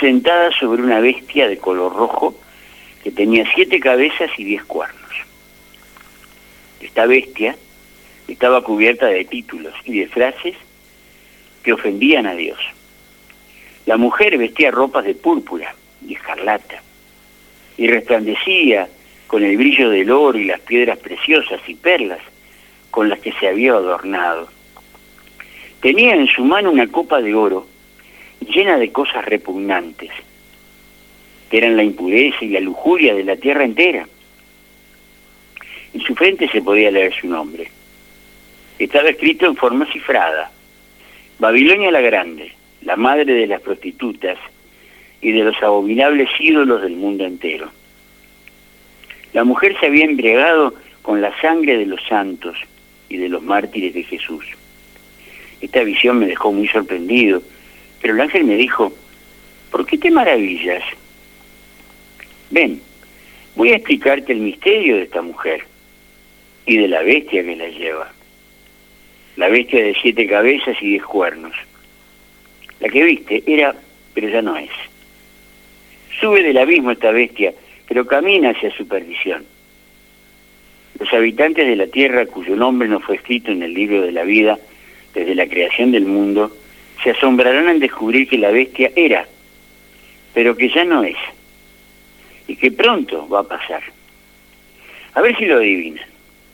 sentada sobre una bestia de color rojo que tenía 7 cabezas y 10 cuernos. Esta bestia estaba cubierta de títulos y de frases que ofendían a Dios. La mujer vestía ropas de púrpura y escarlata y resplandecía con el brillo del oro y las piedras preciosas y perlas con las que se había adornado. Tenía en su mano una copa de oro llena de cosas repugnantes, que eran la impureza y la lujuria de la tierra entera. En su frente se podía leer su nombre. Estaba escrito en forma cifrada: Babilonia la Grande, la madre de las prostitutas y de los abominables ídolos del mundo entero. La mujer se había embriagado con la sangre de los santos y de los mártires de Jesús. Esta visión me dejó muy sorprendido, pero el ángel me dijo: ¿por qué te maravillas? Ven, voy a explicarte el misterio de esta mujer y de la bestia que la lleva. La bestia de 7 cabezas y 10 cuernos. La que viste era, pero ya no es. Sube del abismo esta bestia, pero camina hacia su perdición. Los habitantes de la tierra, cuyo nombre no fue escrito en el libro de la vida desde la creación del mundo, se asombrarán al descubrir que la bestia era, pero que ya no es, y que pronto va a pasar. A ver si lo adivinan.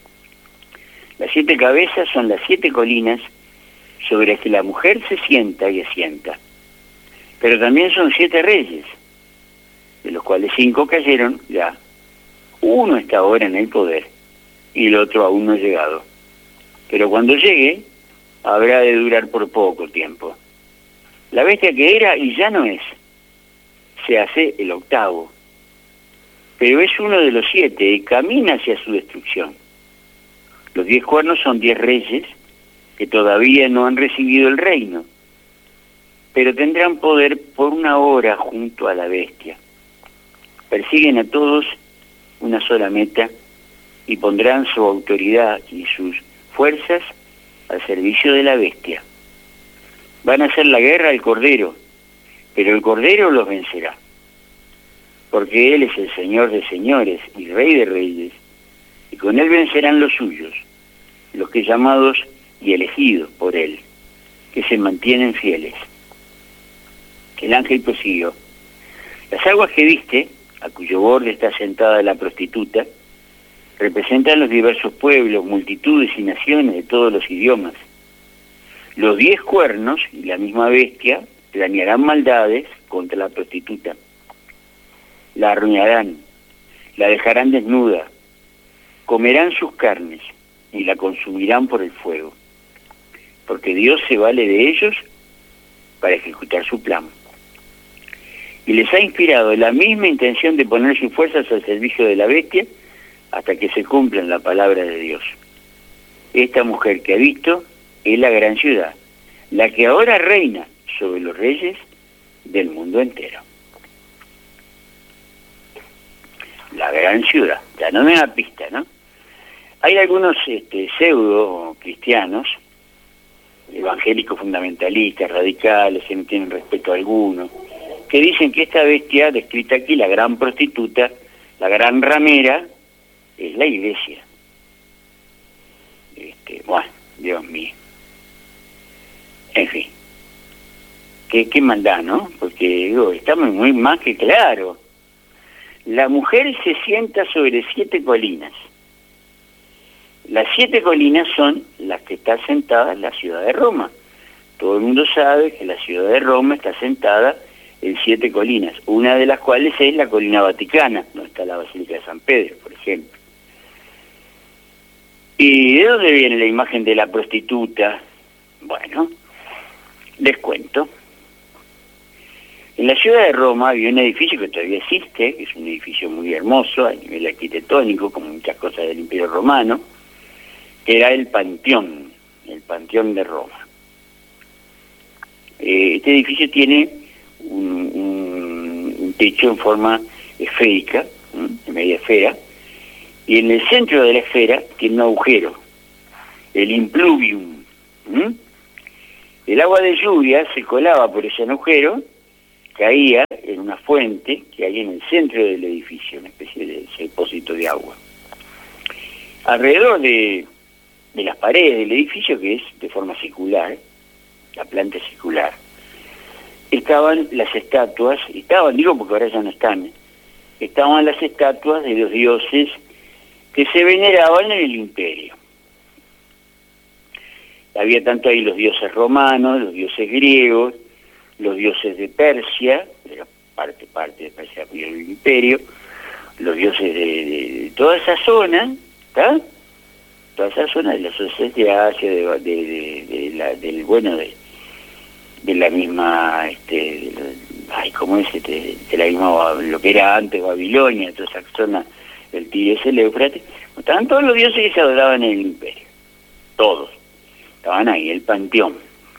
Las 7 cabezas son las 7 colinas sobre las que la mujer se sienta y asienta, pero también son 7 reyes, de los cuales 5 cayeron ya. Uno está ahora en el poder y el otro aún no ha llegado, pero cuando llegue habrá de durar por poco tiempo. La bestia que era y ya no es, se hace el 8º, pero es uno de los 7 y camina hacia su destrucción. Los 10 cuernos son 10 reyes que todavía no han recibido el reino, pero tendrán poder por una hora junto a la bestia. Persiguen a todos una sola meta y pondrán su autoridad y sus fuerzas al servicio de la bestia. Van a hacer la guerra al Cordero, pero el Cordero los vencerá, porque Él es el Señor de señores y Rey de reyes, y con Él vencerán los suyos, los que llamados y elegidos por Él, que se mantienen fieles. El ángel prosiguió: las aguas que viste, a cuyo borde está sentada la prostituta, representan los diversos pueblos, multitudes y naciones de todos los idiomas. Los 10 cuernos y la misma bestia planearán maldades contra la prostituta. La arruinarán, la dejarán desnuda, comerán sus carnes y la consumirán por el fuego, porque Dios se vale de ellos para ejecutar su plan. Y les ha inspirado la misma intención de poner sus fuerzas al servicio de la bestia hasta que se cumpla la palabra de Dios. Esta mujer que ha visto es la gran ciudad, la que ahora reina sobre los reyes del mundo entero. La gran ciudad, ya no me da pista, ¿no? Hay algunos pseudo cristianos, evangélicos fundamentalistas, radicales, que no tienen respeto alguno, que dicen que esta bestia descrita aquí, la gran prostituta, la gran ramera, es la iglesia. Bueno, Dios mío. En fin. Qué maldad, ¿no? Porque digo, estamos muy más que claro. La mujer se sienta sobre 7 colinas. Las 7 colinas son las que está sentada en la ciudad de Roma. Todo el mundo sabe que la ciudad de Roma está sentada en 7 colinas, una de las cuales es la colina Vaticana, donde está la Basílica de San Pedro, por ejemplo. ¿Y de dónde viene la imagen de la prostituta? Bueno, les cuento. En la ciudad de Roma había un edificio que todavía existe, que es un edificio muy hermoso a nivel arquitectónico, como muchas cosas del Imperio Romano, que era el Panteón de Roma. Este edificio tiene un techo en forma esférica, de media esfera, y en el centro de la esfera tiene un agujero, el impluvium. El agua de lluvia se colaba por ese agujero caía en una fuente que hay en el centro del edificio, una especie de depósito de agua. Alrededor de las paredes del edificio, que es de forma circular, la planta es circular, estaban las estatuas, digo porque ahora ya no están, estaban las estatuas de los dioses que se veneraban en el imperio. Había tanto ahí los dioses romanos, los dioses griegos, los dioses de Persia, de la parte de Persia del imperio, los dioses de toda esa zona, ¿está? Toda esa zona de los dioses de Asia, de la misma, de la misma, lo que era antes Babilonia, toda esa zona del Tigris, el Éufrates, estaban todos los dioses que se adoraban en el imperio, todos, estaban ahí, el panteón.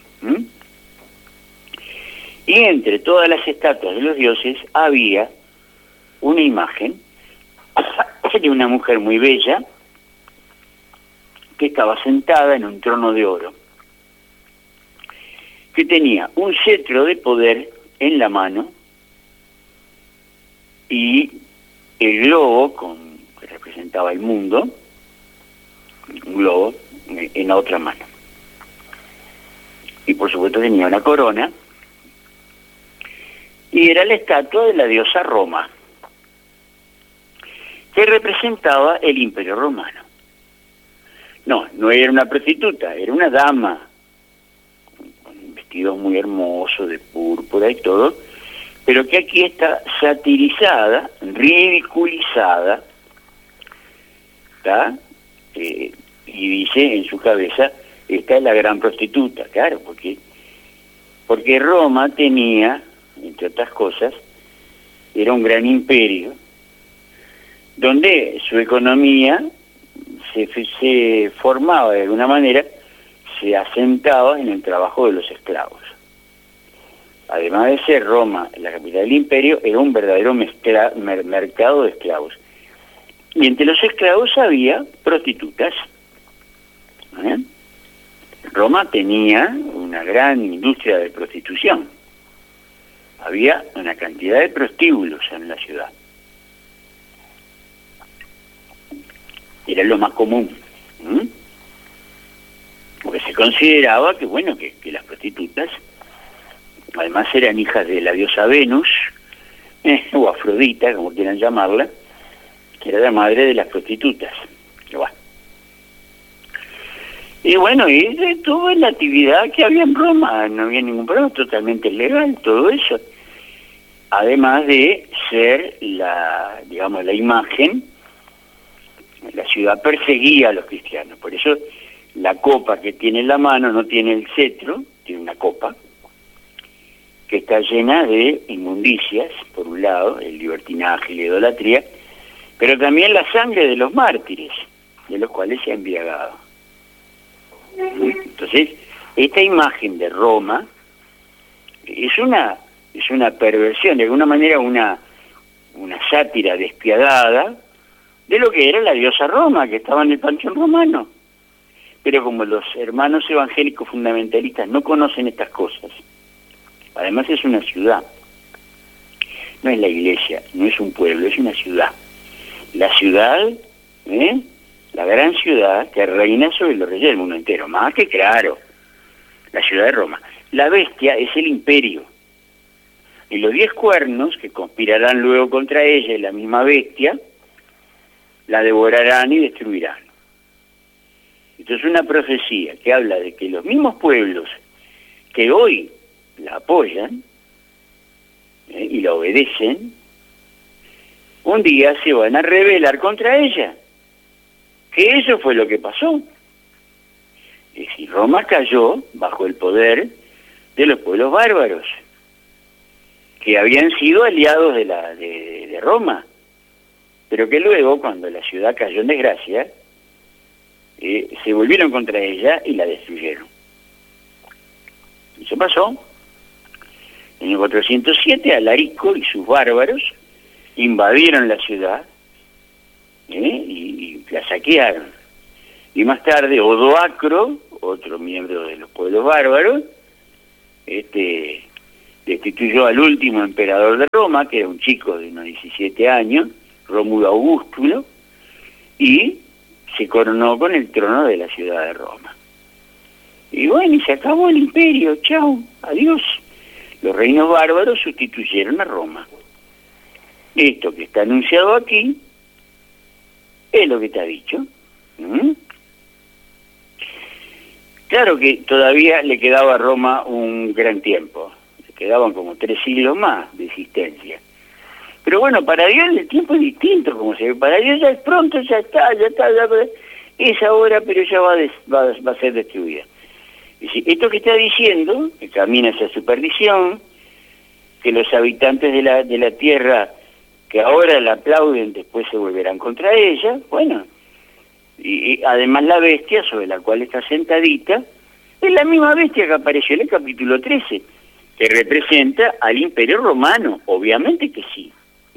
Y entre todas las estatuas de los dioses había una imagen de una mujer muy bella que estaba sentada en un trono de oro, que tenía un cetro de poder en la mano y el globo que representaba el mundo, un globo, en la otra mano. Y por supuesto tenía una corona, y era la estatua de la diosa Roma, que representaba el Imperio Romano. No era una prostituta, era una dama, con vestidos muy hermosos, de púrpura y todo, pero que aquí está satirizada, ridiculizada, ¿está? Y dice en su cabeza, esta es la gran prostituta, claro, porque Roma tenía, entre otras cosas, era un gran imperio, donde su economía se formaba de alguna manera, se asentaba en el trabajo de los esclavos. Además de ser Roma la capital del imperio, era un verdadero mercado de esclavos. Y entre los esclavos había prostitutas. Roma tenía una gran industria de prostitución. Había una cantidad de prostíbulos en la ciudad. Era lo más común. Porque se consideraba que, bueno, que las prostitutas, además eran hijas de la diosa Venus, o Afrodita, como quieran llamarla, que era la madre de las prostitutas. Y bueno, y toda la actividad que había en Roma, no había ningún problema, totalmente legal, todo eso. Además de ser la imagen, la ciudad perseguía a los cristianos, por eso la copa que tiene en la mano no tiene el cetro, tiene una copa, que está llena de inmundicias, por un lado, el libertinaje y la idolatría, pero también la sangre de los mártires, de los cuales se ha embriagado. Entonces, esta imagen de Roma es una perversión, de alguna manera una sátira despiadada de lo que era la diosa Roma, que estaba en el panteón romano. Pero como los hermanos evangélicos fundamentalistas no conocen estas cosas, además es una ciudad, no es la iglesia, no es un pueblo, es una ciudad. La ciudad, la gran ciudad que reina sobre los reyes del mundo entero, más que claro, la ciudad de Roma. La bestia es el imperio, y los 10 cuernos que conspirarán luego contra ella y la misma bestia, la devorarán y destruirán. Esto es una profecía que habla de que los mismos pueblos que hoy la apoyan y la obedecen, un día se van a rebelar contra ella. Que eso fue lo que pasó. Es decir, Roma cayó bajo el poder de los pueblos bárbaros, que habían sido aliados de Roma, pero que luego, cuando la ciudad cayó en desgracia, se volvieron contra ella y la destruyeron. Eso pasó. En el 407, Alarico y sus bárbaros invadieron la ciudad y la saquearon. Y más tarde, Odoacro, otro miembro de los pueblos bárbaros, destituyó al último emperador de Roma, que era un chico de unos 17 años, Rómulo Augustulo, y se coronó con el trono de la ciudad de Roma. Y bueno, y se acabó el imperio, chau, adiós. Los reinos bárbaros sustituyeron a Roma. Esto que está anunciado aquí es lo que está dicho. ¿Mm? Claro que todavía le quedaba a Roma un gran tiempo. Le quedaban como 3 siglos más de existencia. Pero bueno, para Dios el tiempo es distinto, como se ve. Para Dios ya es pronto, ya está, es ahora, pero ya va a ser destruida. Esto que está diciendo, que camina hacia su perdición, que los habitantes de la tierra que ahora la aplauden, después se volverán contra ella, bueno, y además la bestia sobre la cual está sentadita, es la misma bestia que apareció en el capítulo 13, que representa al Imperio Romano, obviamente que sí.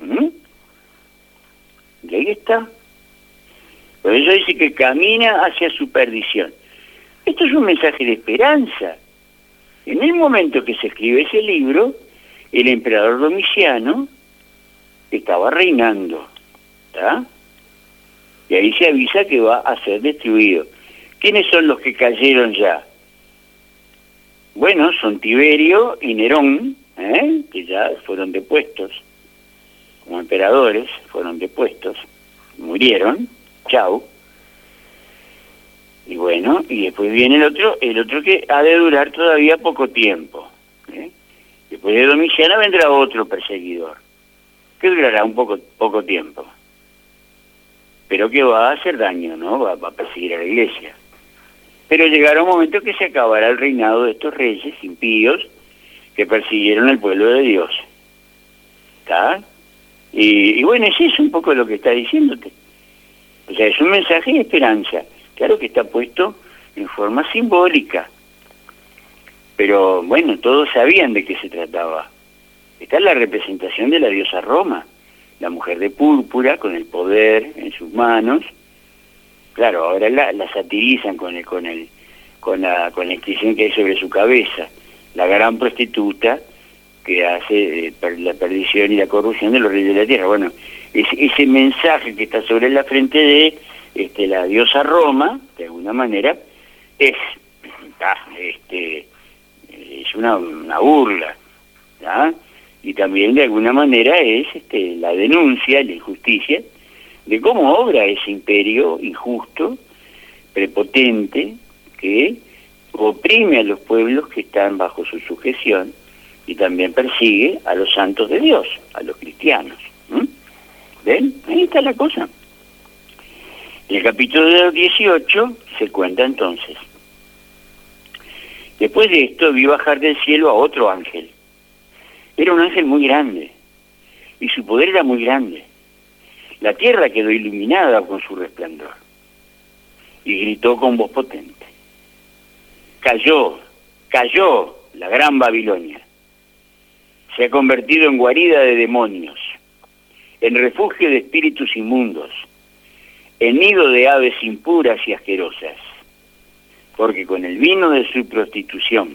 Y ahí está. Por eso dice que camina hacia su perdición. Esto es un mensaje de esperanza. En el momento que se escribe ese libro, el emperador Domiciano estaba reinando, ¿está? Y ahí se avisa que va a ser destruido. ¿Quiénes son los que cayeron ya? Bueno, son Tiberio y Nerón, que ya fueron depuestos, como emperadores, fueron depuestos, murieron, chau. Y bueno, y después viene el otro que ha de durar todavía poco tiempo. Después de Domiciano vendrá otro perseguidor, que durará un poco tiempo, pero que va a hacer daño, ¿no? Va a perseguir a la iglesia. Pero llegará un momento que se acabará el reinado de estos reyes impíos que persiguieron al pueblo de Dios. ¿Está? Y bueno, es eso un poco lo que está diciéndote. O sea, es un mensaje de esperanza. Claro que está puesto en forma simbólica. Pero bueno, todos sabían de qué se trataba. Esta es la representación de la diosa Roma, la mujer de púrpura con el poder en sus manos. Claro, ahora la satirizan con la inscripción que hay sobre su cabeza, la gran prostituta que hace la perdición y la corrupción de los reyes de la tierra. Bueno, ese mensaje que está sobre la frente de la diosa Roma, de alguna manera, es una burla, ¿tá? Y también de alguna manera es la denuncia, la injusticia, de cómo obra ese imperio injusto, prepotente, que oprime a los pueblos que están bajo su sujeción y también persigue a los santos de Dios, a los cristianos. ¿Ven? Ahí está la cosa. En el capítulo 18 se cuenta entonces: después de esto vi bajar del cielo a otro ángel. Era un ángel muy grande, y su poder era muy grande. La tierra quedó iluminada con su resplandor, y gritó con voz potente: cayó la gran Babilonia. Se ha convertido en guarida de demonios, en refugio de espíritus inmundos, en nido de aves impuras y asquerosas, porque con el vino de su prostitución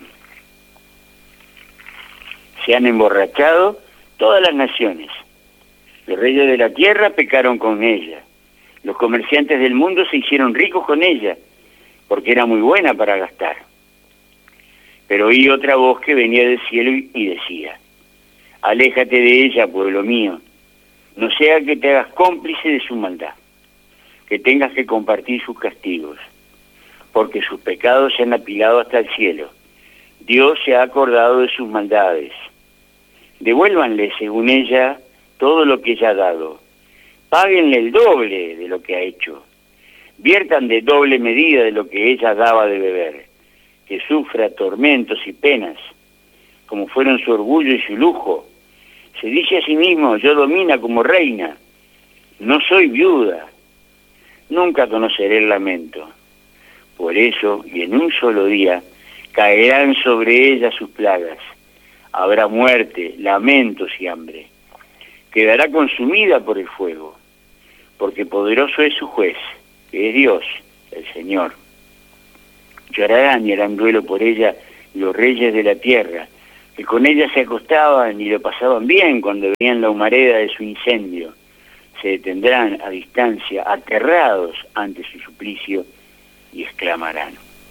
se han emborrachado todas las naciones. Los reyes de la tierra pecaron con ella. Los comerciantes del mundo se hicieron ricos con ella, porque era muy buena para gastar. Pero oí otra voz que venía del cielo y decía: aléjate de ella, pueblo mío, no sea que te hagas cómplice de su maldad, que tengas que compartir sus castigos, porque sus pecados se han apilado hasta el cielo. Dios se ha acordado de sus maldades. Devuélvanle, según ella, todo lo que ella ha dado. Páguenle el doble de lo que ha hecho. Viertan de doble medida de lo que ella daba de beber. Que sufra tormentos y penas, como fueron su orgullo y su lujo. Se dice a sí mismo: yo domina como reina. No soy viuda. Nunca conoceré el lamento. Por eso, y en un solo día, caerán sobre ella sus plagas. Habrá muerte, lamentos y hambre. Quedará consumida por el fuego, porque poderoso es su juez, que es Dios, el Señor. Llorarán y harán duelo por ella los reyes de la tierra, que con ella se acostaban y lo pasaban bien cuando veían la humareda de su incendio. Se detendrán a distancia, aterrados ante su suplicio, y exclamarán.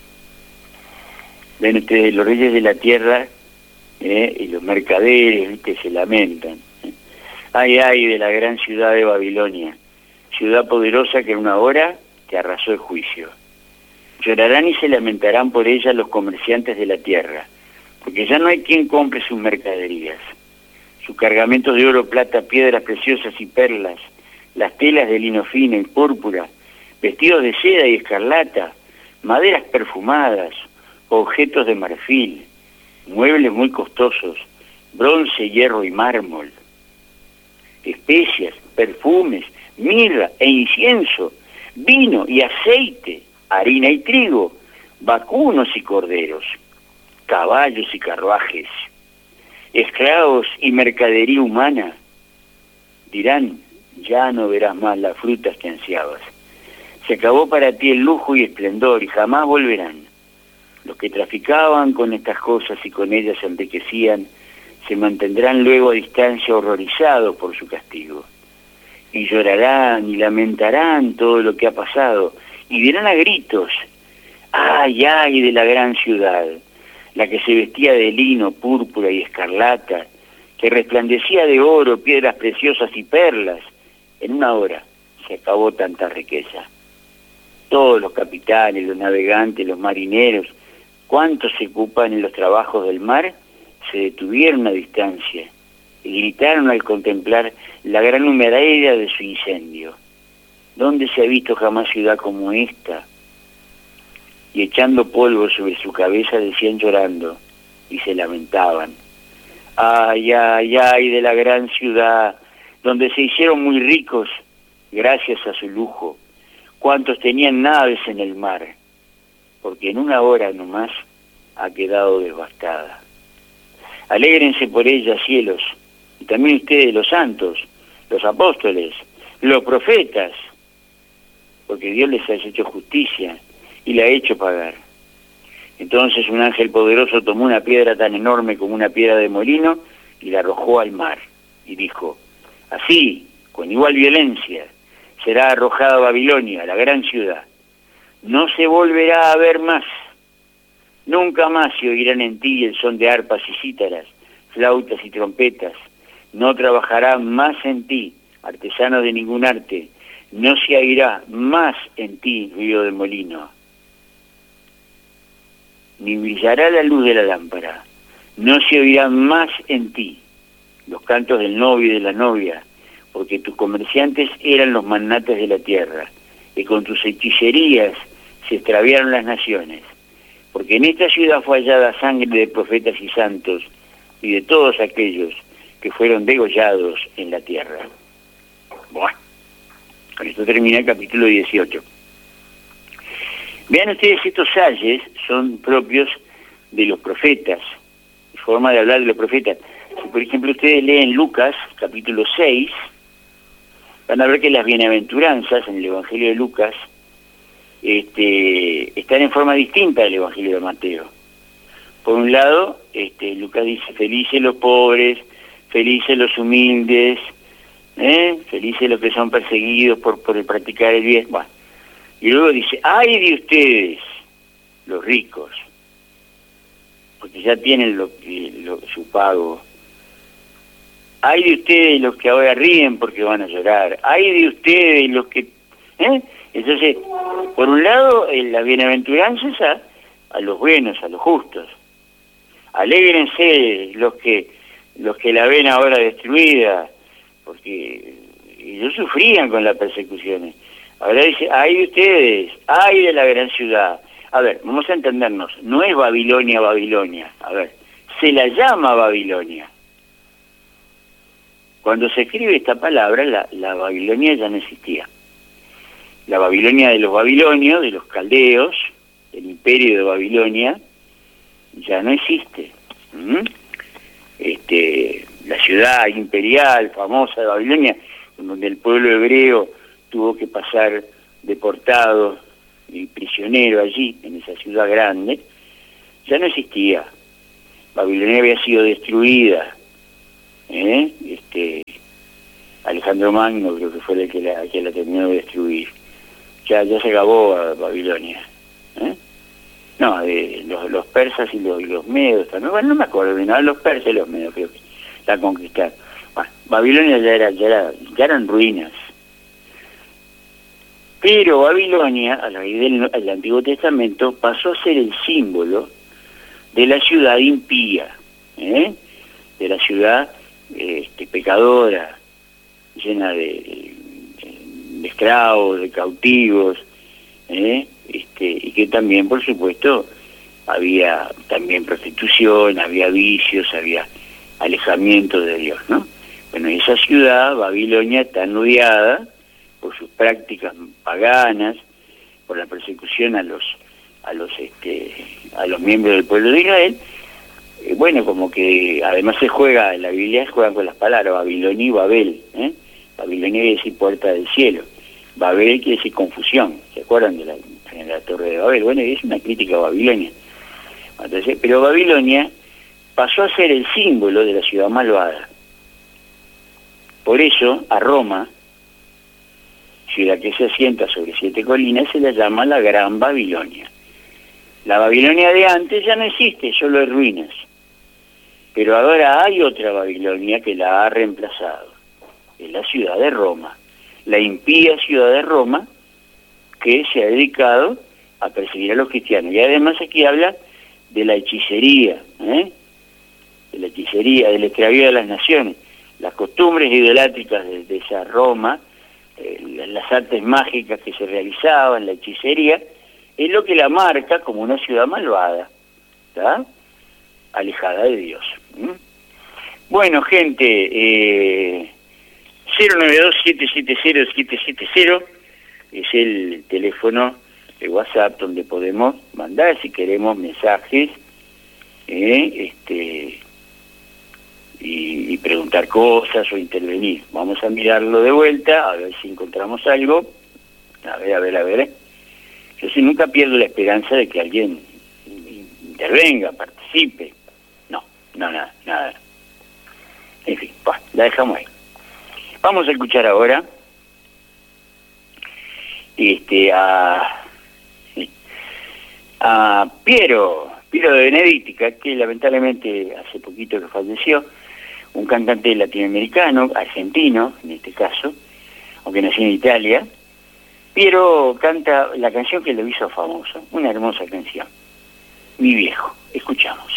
Ven ustedes, los reyes de la tierra y los mercaderes, ¿viste?, se lamentan. Ay, ay de la gran ciudad de Babilonia, ciudad poderosa que en una hora te arrasó el juicio. Llorarán y se lamentarán por ella los comerciantes de la tierra, porque ya no hay quien compre sus mercaderías. Sus cargamentos de oro, plata, piedras preciosas y perlas, las telas de lino fino y púrpura, vestidos de seda y escarlata, maderas perfumadas, objetos de marfil, muebles muy costosos, bronce, hierro y mármol, especias, perfumes, mirra e incienso, vino y aceite, harina y trigo, vacunos y corderos, caballos y carruajes, esclavos y mercadería humana. Dirán, ya no verás más las frutas que ansiabas. Se acabó para ti el lujo y esplendor y jamás volverán. Los que traficaban con estas cosas y con ellas se enriquecían, se mantendrán luego a distancia horrorizados por su castigo. Y llorarán y lamentarán todo lo que ha pasado, y dirán a gritos, ¡ay, ay de la gran ciudad! La que se vestía de lino, púrpura y escarlata, que resplandecía de oro, piedras preciosas y perlas. En una hora se acabó tanta riqueza. Todos los capitanes, los navegantes, los marineros, cuantos se ocupan en los trabajos del mar, se detuvieron a distancia y gritaron al contemplar la gran humareda de su incendio. ¿Dónde se ha visto jamás ciudad como esta? Y echando polvo sobre su cabeza decían llorando y se lamentaban. ¡Ay, ay, ay de la gran ciudad, donde se hicieron muy ricos gracias a su lujo! ¿Cuántos tenían naves en el mar? Porque en una hora nomás ha quedado devastada. Alégrense por ella, cielos, y también ustedes, los santos, los apóstoles, los profetas, porque Dios les ha hecho justicia y la ha hecho pagar. Entonces un ángel poderoso tomó una piedra tan enorme como una piedra de molino y la arrojó al mar, y dijo, así, con igual violencia, será arrojada Babilonia, la gran ciudad. No se volverá a ver más. Nunca más se oirán en ti el son de arpas y cítaras, flautas y trompetas. No trabajará más en ti, artesano de ningún arte. No se oirá más en ti ruido de molino. Ni brillará la luz de la lámpara. No se oirá más en ti los cantos del novio y de la novia, porque tus comerciantes eran los magnates de la tierra, y con tus hechicerías se extraviaron las naciones. Porque en esta ciudad fue hallada sangre de profetas y santos, y de todos aquellos que fueron degollados en la tierra. Bueno, con esto termina el capítulo 18. Vean ustedes, estos ayes son propios de los profetas, forma de hablar de los profetas. Si por ejemplo ustedes leen Lucas, capítulo 6, van a ver que las bienaventuranzas en el Evangelio de Lucas están en forma distinta del Evangelio de Mateo. Por un lado, Lucas dice, felices los pobres, felices los humildes, felices los que son perseguidos por el practicar el bien. Bueno, y luego dice, ay de ustedes, los ricos, porque ya tienen su pago. Ay de ustedes los que ahora ríen porque van a llorar. Ay de ustedes los que... Entonces, por un lado, la bienaventuranza es a los buenos, a los justos. Alégrense los que la ven ahora destruida, porque ellos sufrían con las persecuciones. Ahora dice, ay de ustedes, ay de la gran ciudad. A ver, vamos a entendernos, no es Babilonia, Babilonia. A ver, se la llama Babilonia. Cuando se escribe esta palabra, la Babilonia ya no existía. La Babilonia de los babilonios, de los caldeos, el imperio de Babilonia, ya no existe. La ciudad imperial, famosa de Babilonia, donde el pueblo hebreo tuvo que pasar deportado y prisionero allí, en esa ciudad grande, ya no existía. Babilonia había sido destruida, Alejandro Magno creo que fue el que la terminó de destruir. Ya se acabó a Babilonia. No, los persas y los medos también. Bueno, no me acuerdo bien, los persas y los medos creo que la conquistaron. Bueno, Babilonia ya eran ruinas. Pero Babilonia, a la raíz del Antiguo Testamento, pasó a ser el símbolo de la ciudad impía, de la ciudad pecadora, llena de esclavos, de cautivos, y que también, por supuesto, había también prostitución, había vicios, había alejamiento de Dios, ¿no? Bueno, esa ciudad, Babilonia, está rodeada por sus prácticas paganas, por la persecución a los miembros del pueblo de Israel. Bueno, como que además en la Biblia juegan con las palabras Babilonia y Babel, Babilonia quiere decir puerta del cielo, Babel quiere decir confusión. ¿Se acuerdan de la Torre de Babel? Bueno, es una crítica a Babilonia. Entonces, pero Babilonia pasó a ser el símbolo de la ciudad malvada. Por eso a Roma, ciudad que se asienta sobre 7 colinas, se la llama la Gran Babilonia. La Babilonia de antes ya no existe, solo hay ruinas. Pero ahora hay otra Babilonia que la ha reemplazado. Es la ciudad de Roma. La impía ciudad de Roma, que se ha dedicado a perseguir a los cristianos. Y además aquí habla de la hechicería, de la hechicería, del extravío de las naciones. Las costumbres idolátricas de esa Roma, las artes mágicas que se realizaban, la hechicería, es lo que la marca como una ciudad malvada, ¿está? Alejada de Dios. Bueno, gente, 092-770-770 es el teléfono de WhatsApp donde podemos mandar, si queremos, mensajes, y preguntar cosas o intervenir. Vamos a mirarlo de vuelta, a ver si encontramos algo. A ver. Yo sí nunca pierdo la esperanza de que alguien intervenga, participe. No, nada. En fin, la dejamos ahí. Vamos a escuchar ahora a Piero de Benedictica, que lamentablemente hace poquito que falleció, un cantante latinoamericano, argentino en este caso, aunque nació en Italia. Piero canta la canción que lo hizo famoso, una hermosa canción, Mi Viejo. Escuchamos.